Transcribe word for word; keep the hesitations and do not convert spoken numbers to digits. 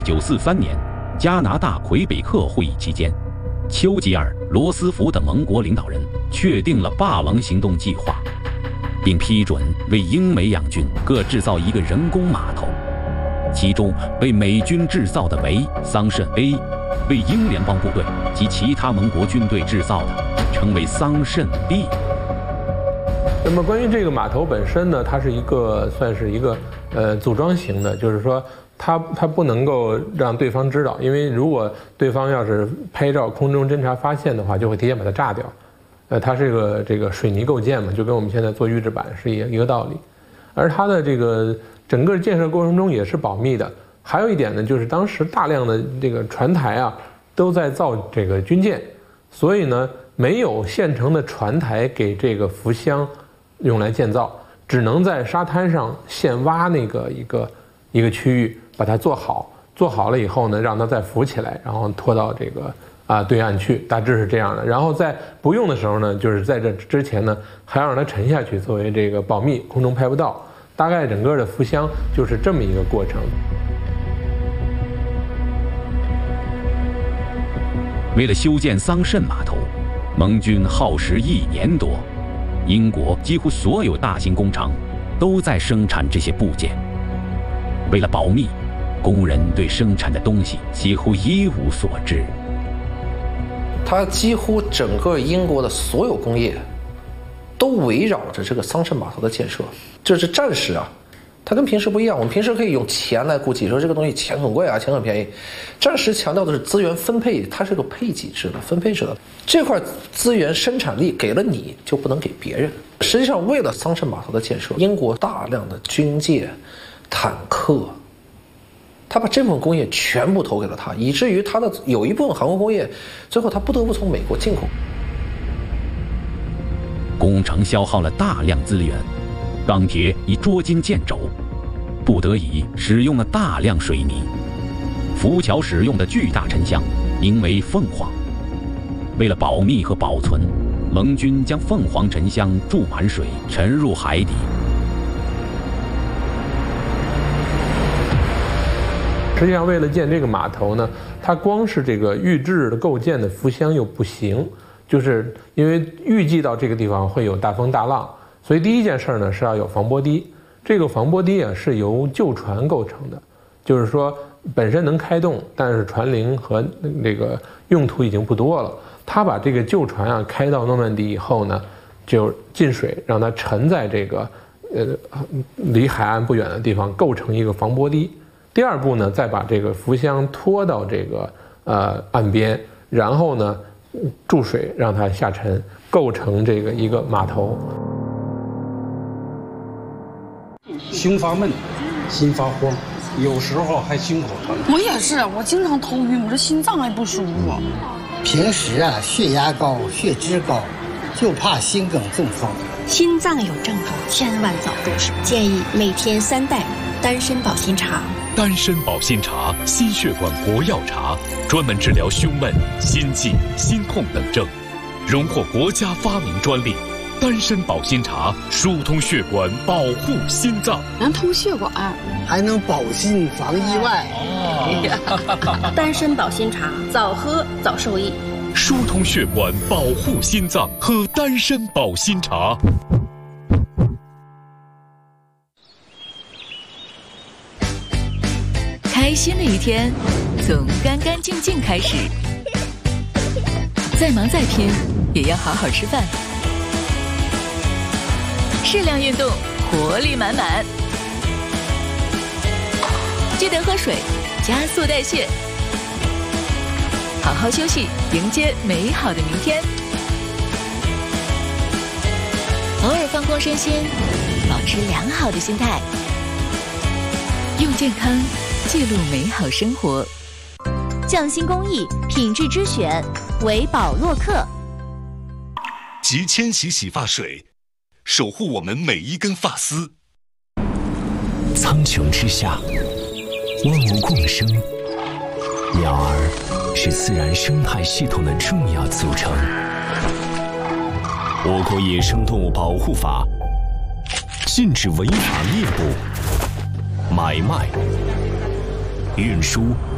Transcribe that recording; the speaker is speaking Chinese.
一九四三年，加拿大魁北克会议期间，丘吉尔、罗斯福等盟国领导人确定了霸王行动计划，并批准为英美两军各制造一个人工码头，其中为美军制造的为桑葚 A， 为英联邦部队及其他盟国军队制造的称为桑葚 B。 那么关于这个码头本身呢，它是一个算是一个呃组装型的，就是说它它不能够让对方知道，因为如果对方要是拍照空中侦察发现的话，就会提前把它炸掉。呃，它是一个这个水泥构件嘛，就跟我们现在做预制板是一一个道理。而它的这个整个建设过程中也是保密的。还有一点呢，就是当时大量的这个船台啊都在造这个军舰，所以呢没有现成的船台给这个浮箱用来建造，只能在沙滩上现挖那个一个一个区域，把它做好，做好了以后呢，让它再浮起来，然后拖到这个啊对岸去，大致是这样的。然后在不用的时候呢，就是在这之前呢，还要让它沉下去，作为这个保密，空中拍不到。大概整个的浮箱就是这么一个过程。 为了修建桑葚码头，盟军耗时一年多。英国几乎所有大型工厂都在生产这些部件。为了保密，工人对生产的东西几乎一无所知。 它几乎整个英国的所有工业都围绕着这个桑葚码头的建设。这是战时啊，它跟平时不一样。我们平时可以用钱来估计，说这个东西钱很贵啊，钱很便宜。战时强调的是资源分配，它是个配给制的、分配制的。这块资源生产力给了你，就不能给别人。实际上，为了桑葚码头的建设，英国大量的军舰、坦克，他把这部分工业全部投给了他，以至于他的有一部分航空工业，最后他不得不从美国进口。 工程消耗了大量资源，钢铁以捉襟见肘，不得已使用了大量水泥。浮桥使用的巨大沉箱名为凤凰。为了保密和保存，盟军将凤凰沉箱注满水，沉入海底。 实际上，为了建这个码头呢，它光是这个预制的构建的浮箱又不行，就是因为预计到这个地方会有大风大浪，所以第一件事呢是要有防波堤。这个防波堤啊是由旧船构成的，就是说本身能开动，但是船龄和这个用途已经不多了。他把这个旧船啊开到诺曼底以后呢，就进水，让它沉在这个呃离海岸不远的地方，构成一个防波堤。第二步呢，再把这个浮箱拖到这个呃岸边，然后呢注水让它下沉，构成这个一个码头。 胸发闷，心发慌，有时候还心口疼。 我也是，我经常头晕，我这心脏还不舒服。 平时啊，血压高，血脂高，就怕心梗中风。 心脏有症状，千万早重视。建议每天三袋丹参保心茶。 丹参保心茶，心血管活药茶，专门治疗胸闷、心悸、心痛等症，荣获国家发明专利。丹参保心茶疏通血管，保护心脏， 能通血管， 还能保心防意外。 哦、丹参保心茶，早喝早受益。 疏通血管，保护心脏，喝丹参保心茶。 开心的一天，从干干净净开始。再忙再拼，也要好好吃饭。适量运动，活力满满。记得喝水，加速代谢。好好休息，迎接美好的明天。偶尔放空身心，保持良好的心态。用健康记录美好生活。 匠心工艺，品质之选，维宝洛克。 集千禧洗发水，守护我们每一根发丝。 苍穹之下，万物共生，鸟儿是自然生态系统的重要组成。我国野生动物保护法禁止违法猎捕、买卖、运输、